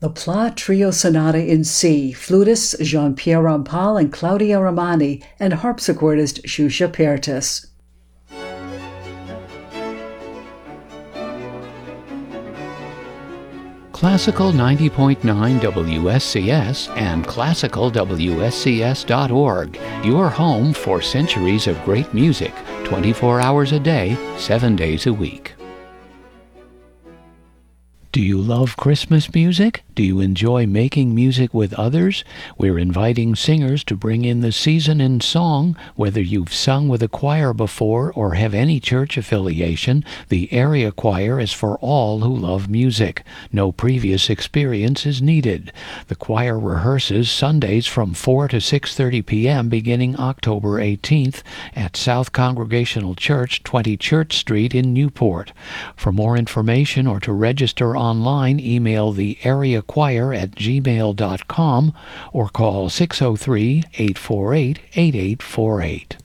The Pla Trio Sonata in C, flutists Jean-Pierre Rampal and Claudia Romani, and harpsichordist Shusha Pertis. Classical 90.9 WSCS and classicalwscs.org, your home for centuries of great music, 24 hours a day, 7 days a week. Do you love Christmas music? Do you enjoy making music with others? We're inviting singers to bring in the season in song. Whether you've sung with a choir before or have any church affiliation, the area choir is for all who love music. No previous experience is needed. The choir rehearses Sundays from 4 to 6:30 p.m. beginning October 18th at South Congregational Church, 20 Church Street in Newport. For more information or to register online, email the areachoir@gmail.com or call 603-848-8848.